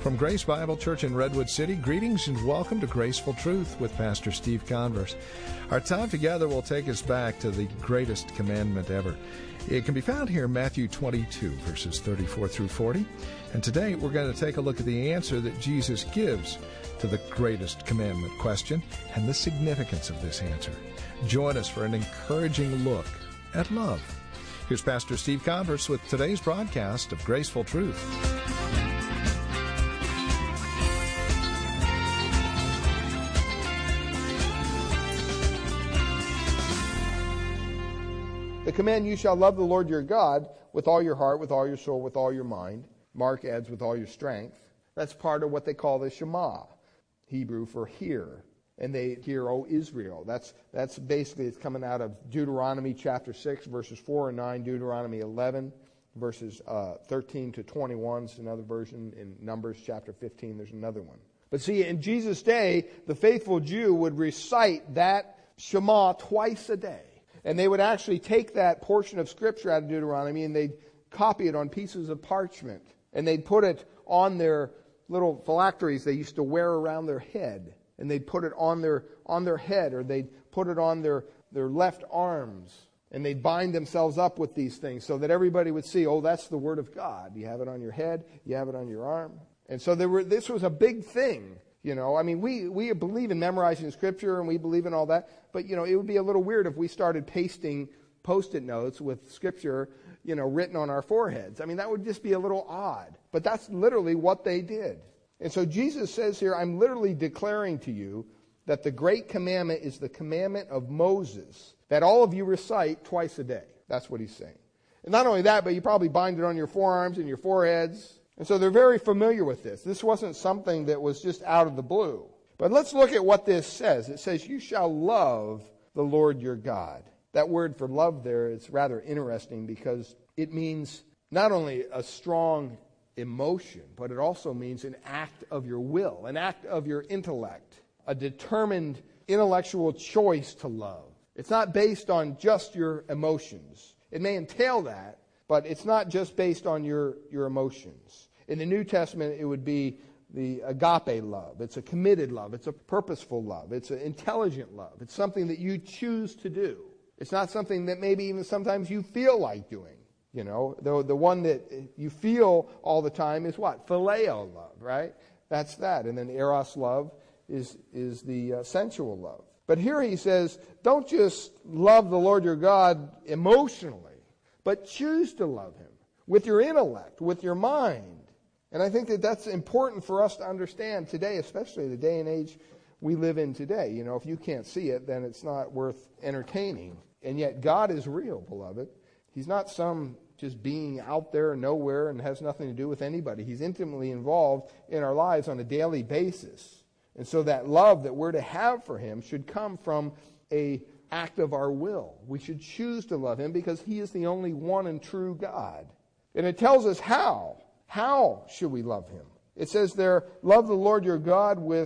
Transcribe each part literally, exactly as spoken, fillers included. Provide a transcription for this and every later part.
From Grace Bible Church in Redwood City, greetings and welcome to Graceful Truth with Pastor Steve Converse. Our time together will take us back to the greatest commandment ever. It can be found here in Matthew twenty-two, verses thirty-four through forty. And today we're going to take a look at the answer that Jesus gives to the greatest commandment question and the significance of this answer. Join us for an encouraging look at love. Here's Pastor Steve Converse with today's broadcast of Graceful Truth. The command, you shall love the Lord your God with all your heart, with all your soul, with all your mind. Mark adds with all your strength. That's part of what they call the Shema, Hebrew for hear. And they hear, O Israel. That's that's basically, it's coming out of Deuteronomy chapter six, verses four and nine, Deuteronomy eleven, verses uh, thirteen to twenty-one. It's another version. In Numbers chapter fifteen, there's another one. But see, in Jesus' day, the faithful Jew would recite that Shema twice a day. And they would actually take that portion of Scripture out of Deuteronomy and they'd copy it on pieces of parchment. And they'd put it on their little phylacteries they used to wear around their head. And they'd put it on their on their head, or they'd put it on their, their left arms. And they'd bind themselves up with these things so that everybody would see, oh, that's the Word of God. You have it on your head, you have it on your arm. And so there were, this was a big thing. You know, I mean, we, we believe in memorizing Scripture and we believe in all that. But, you know, it would be a little weird if we started pasting Post-it notes with Scripture, you know, written on our foreheads. I mean, that would just be a little odd. But that's literally what they did. And so Jesus says here, I'm literally declaring to you that the great commandment is the commandment of Moses, that all of you recite twice a day. That's what he's saying. And not only that, but you probably bind it on your forearms and your foreheads. And so they're very familiar with this. This wasn't something that was just out of the blue. But let's look at what this says. It says, you shall love the Lord your God. That word for love there is rather interesting because it means not only a strong emotion, but it also means an act of your will, an act of your intellect, a determined intellectual choice to love. It's not based on just your emotions. It may entail that, but it's not just based on your, your emotions. In the New Testament, it would be the agape love. It's a committed love. It's a purposeful love. It's an intelligent love. It's something that you choose to do. It's not something that maybe even sometimes you feel like doing. You know, the, the one that you feel all the time is what? Phileo love, right? That's that. And then eros love is, is the uh, sensual love. But here he says, don't just love the Lord your God emotionally, but choose to love him with your intellect, with your mind. And I think that that's important for us to understand today, especially the day and age we live in today. You know, if you can't see it, then it's not worth entertaining. And yet God is real, beloved. He's not some just being out there nowhere and has nothing to do with anybody. He's intimately involved in our lives on a daily basis. And so that love that we're to have for him should come from a act of our will. We should choose to love him because he is the only one and true God. And it tells us how. How should we love him? It says there, love the Lord your God with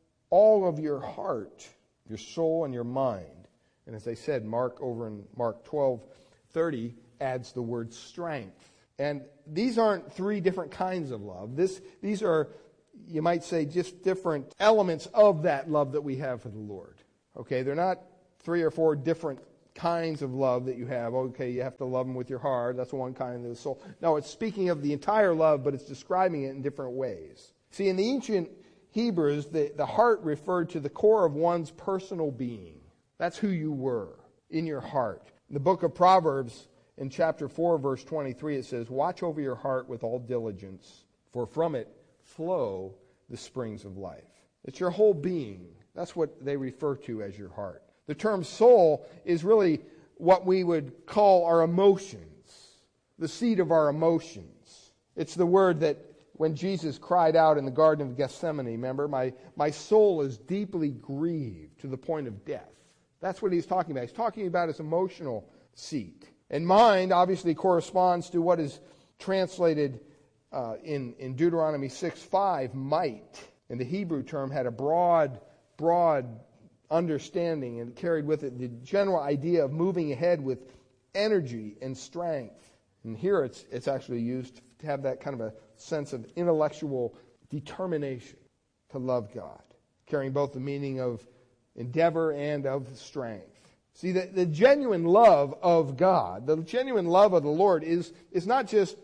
all of your heart, your soul, and your mind. And as I said, Mark over in Mark twelve thirty adds the word strength. And these aren't three different kinds of love. This, these are, you might say, just different elements of that love that we have for the Lord. Okay, they're not three or four different kinds of love that you have. Okay, you have to love him with your heart. That's one kind of the soul. No, it's speaking of the entire love, but it's describing it in different ways. See, in the ancient Hebrews, the, the heart referred to the core of one's personal being. That's who you were in your heart. In the book of Proverbs, in chapter four, verse twenty-three, it says, watch over your heart with all diligence, for from it flow the springs of life. It's your whole being. That's what they refer to as your heart. The term soul is really what we would call our emotions, the seat of our emotions. It's the word that when Jesus cried out in the Garden of Gethsemane, remember, my, my soul is deeply grieved to the point of death. That's what he's talking about. He's talking about his emotional seat. And mind obviously corresponds to what is translated uh, in, in Deuteronomy six five, might. And the Hebrew term had a broad, broad understanding and carried with it the general idea of moving ahead with energy and strength. And here it's it's actually used to have that kind of a sense of intellectual determination to love God, carrying both the meaning of endeavor and of strength. See, the, the genuine love of God, the genuine love of the Lord is, is not just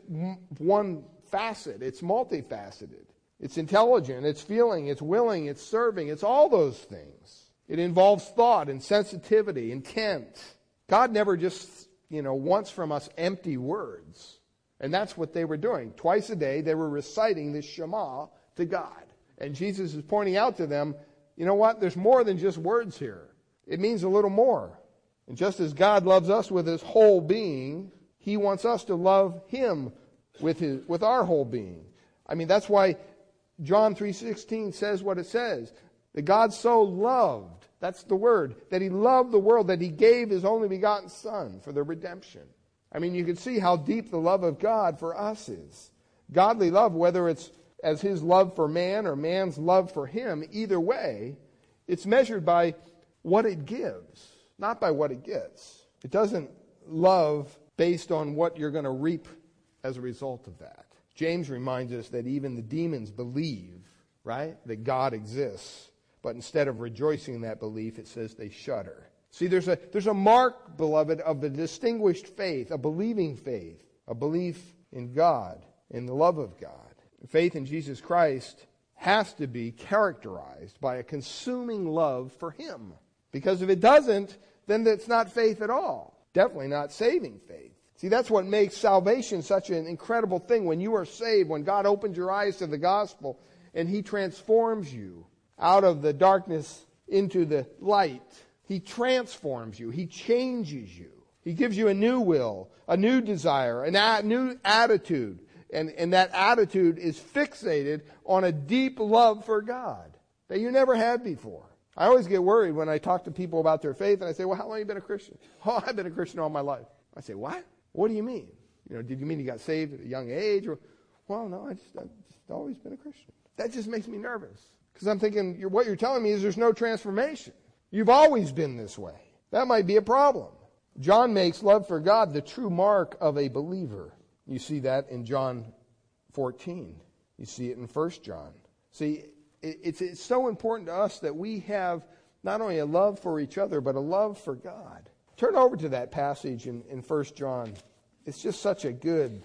one facet. It's multifaceted. It's intelligent, it's feeling, it's willing, it's serving, it's all those things. It involves thought and sensitivity, intent. God never just, you know, wants from us empty words. And that's what they were doing. Twice a day, they were reciting the Shema to God. And Jesus is pointing out to them, you know what? There's more than just words here. It means a little more. And just as God loves us with his whole being, he wants us to love him with his, with our whole being. I mean, that's why John three sixteen says what it says. That God so loved, that's the word, that he loved the world, that he gave his only begotten Son for the redemption. I mean, you can see how deep the love of God for us is. Godly love, whether it's as his love for man or man's love for him, either way, it's measured by what it gives, not by what it gets. It doesn't love based on what you're going to reap as a result of that. James reminds us that even the demons believe, right, that God exists. But instead of rejoicing in that belief, it says they shudder. See, there's a, there's a mark, beloved, of a distinguished faith, a believing faith, a belief in God, in the love of God. Faith in Jesus Christ has to be characterized by a consuming love for him. Because if it doesn't, then it's not faith at all. Definitely not saving faith. See, that's what makes salvation such an incredible thing. When you are saved, when God opens your eyes to the gospel and he transforms you out of the darkness into the light, he transforms you. He changes you. He gives you a new will, a new desire, a a new attitude. And, and that attitude is fixated on a deep love for God that you never had before. I always get worried when I talk to people about their faith, and I say, well, how long have you been a Christian? Oh, I've been a Christian all my life. I say, what? What do you mean? You know, did you mean you got saved at a young age? Or, well, no, I just, I've just always been a Christian. That just makes me nervous. Because I'm thinking, you're, what you're telling me is there's no transformation. You've always been this way. That might be a problem. John makes love for God the true mark of a believer. You see that in John fourteen. You see it in First John. See, it's, it's so important to us that we have not only a love for each other, but a love for God. Turn over to that passage in, in First John. It's just such a good,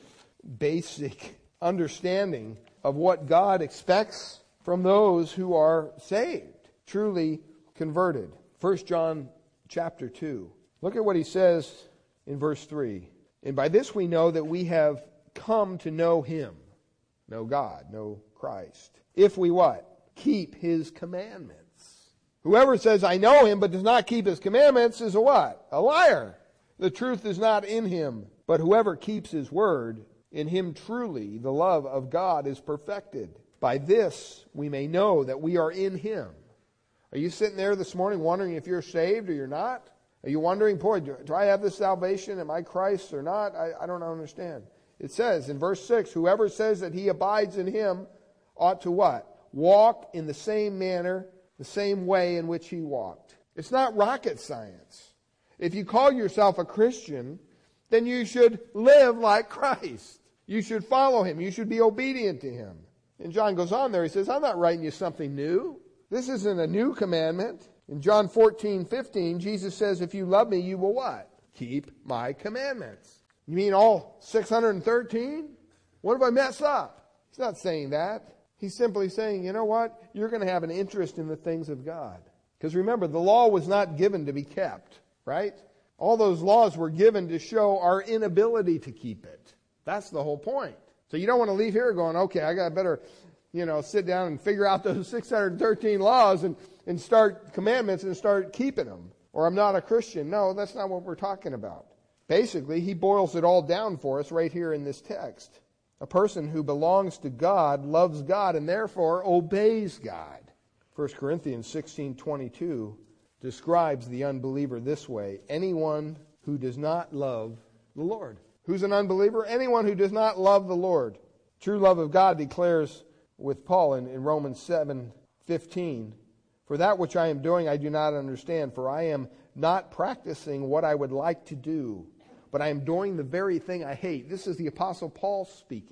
basic understanding of what God expects from those who are saved, truly converted. First John chapter two. Look at what he says in verse three. And by this we know that we have come to know him. Know God, know Christ. If we what? Keep his commandments. Whoever says, I know him, but does not keep his commandments is a what? A liar. The truth is not in him. But whoever keeps his word, in him truly the love of God is perfected. By this we may know that we are in him. Are you sitting there this morning wondering if you're saved or you're not? Are you wondering, boy, do, do I have this salvation? Am I Christ or not? I, I don't understand. It says in verse six, whoever says that he abides in him ought to what? Walk in the same manner, the same way in which he walked. It's not rocket science. If you call yourself a Christian, then you should live like Christ. You should follow him. You should be obedient to him. And John goes on there. He says, I'm not writing you something new. This isn't a new commandment. In John fourteen fifteen, Jesus says, if you love me, you will what? Keep my commandments. You mean all six hundred thirteen? What if I mess up? He's not saying that. He's simply saying, you know what? You're going to have an interest in the things of God. Because remember, the law was not given to be kept, right? All those laws were given to show our inability to keep it. That's the whole point. So you don't want to leave here going, okay, I got better, you know, sit down and figure out those six hundred thirteen laws and, and start commandments and start keeping them. Or I'm not a Christian. No, that's not what we're talking about. Basically, he boils it all down for us right here in this text. A person who belongs to God loves God and therefore obeys God. First Corinthians sixteen twenty-two describes the unbeliever this way. Anyone who does not love the Lord. Who's an unbeliever? Anyone who does not love the Lord. True love of God declares with Paul in, in Romans seven fifteen, for that which I am doing I do not understand, for I am not practicing what I would like to do, but I am doing the very thing I hate. This is the Apostle Paul speaking.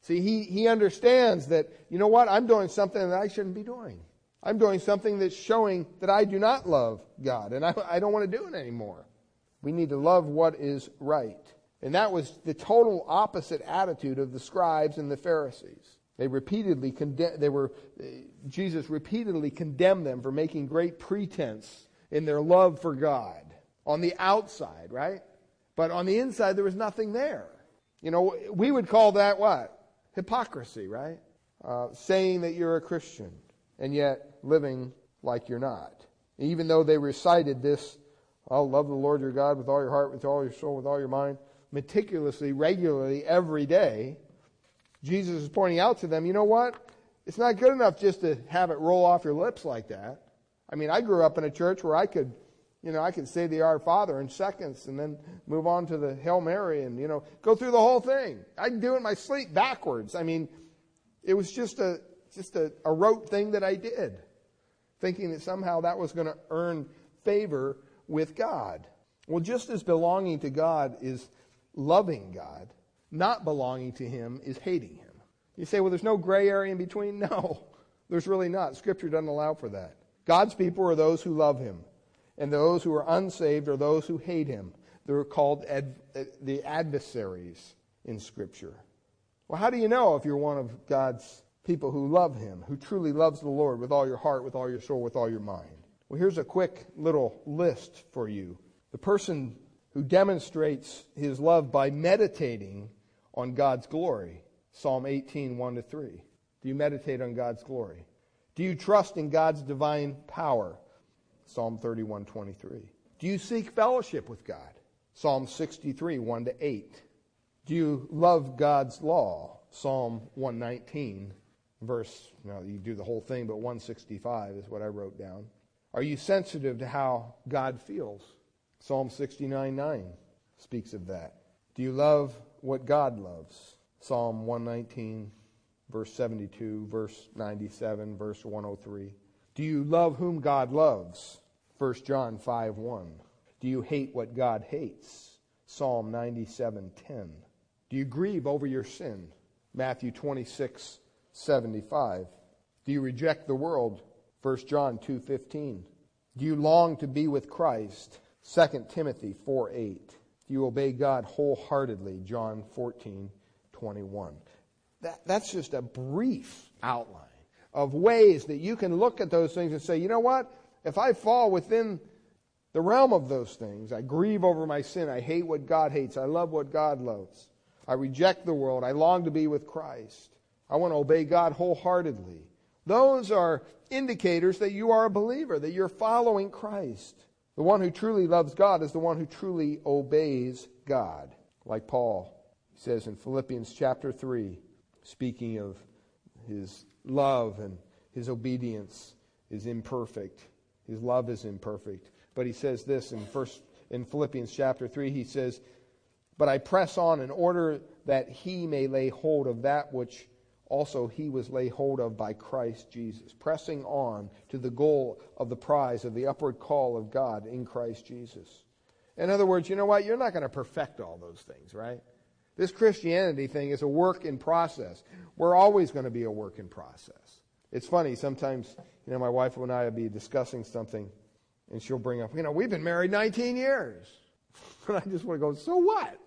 See, he, he understands that, you know what, I'm doing something that I shouldn't be doing. I'm doing something that's showing that I do not love God, and I, I don't want to do it anymore. We need to love what is right. And that was the total opposite attitude of the scribes and the Pharisees. They repeatedly condemn, they were, Jesus repeatedly condemned them for making great pretense in their love for God. On the outside, right? But on the inside, there was nothing there. You know, we would call that what? Hypocrisy, right? Uh, saying that you're a Christian and yet living like you're not. Even though they recited this, I'll love the Lord your God with all your heart, with all your soul, with all your mind, meticulously, regularly, every day, Jesus is pointing out to them, you know what? It's not good enough just to have it roll off your lips like that. I mean, I grew up in a church where I could, you know, I could say the Our Father in seconds and then move on to the Hail Mary and, you know, go through the whole thing. I'd do it in my sleep backwards. I mean, it was just a just a, a rote thing that I did, thinking that somehow that was going to earn favor with God. Well, just as belonging to God is loving God, not belonging to Him is hating Him. You say, well, there's no gray area in between? No, there's really not. Scripture doesn't allow for that. God's people are those who love Him, and those who are unsaved are those who hate Him. They're called ad, the adversaries in Scripture. Well, how do you know if you're one of God's people who love Him, who truly loves the Lord with all your heart, with all your soul, with all your mind? Well, here's a quick little list for you. The person who demonstrates his love by meditating on God's glory. Psalm eighteen, one to three. Do you meditate on God's glory? Do you trust in God's divine power? Psalm thirty-one, twenty-three. Do you seek fellowship with God? Psalm sixty-three, one to eight. Do you love God's law? Psalm one nineteen, verse, no, you do the whole thing, but one sixty-five is what I wrote down. Are you sensitive to how God feels? Psalm sixty-nine, nine speaks of that. Do you love what God loves? Psalm one nineteen, verse seventy-two, verse ninety-seven, verse one oh three. Do you love whom God loves? First John five, one. Do you hate what God hates? Psalm ninety-seven, ten. Do you grieve over your sin? Matthew twenty-six, seventy-five. Do you reject the world? First John two, fifteen. Do you long to be with Christ? Second Timothy four, eight. Do you obey God wholeheartedly? John fourteen, twenty-one. That, that's just a brief outline of ways that you can look at those things and say, you know what? If I fall within the realm of those things, I grieve over my sin, I hate what God hates, I love what God loves, I reject the world, I long to be with Christ, I want to obey God wholeheartedly. Those are indicators that you are a believer, that you're following Christ. The one who truly loves God is the one who truly obeys God. Like Paul says in Philippians chapter three, speaking of his love and his obedience is imperfect. His love is imperfect. But he says this in first in Philippians chapter three, he says, but I press on in order that he may lay hold of that which also he was laid hold of by Christ Jesus, pressing on to the goal of the prize of the upward call of God in Christ Jesus. In other words, you know what? You're not going to perfect all those things, right? This Christianity thing is a work in process. We're always going to be a work in process. It's funny, sometimes, you know, my wife and I will be discussing something, and she'll bring up, you know, we've been married nineteen years. And I just want to go, so what?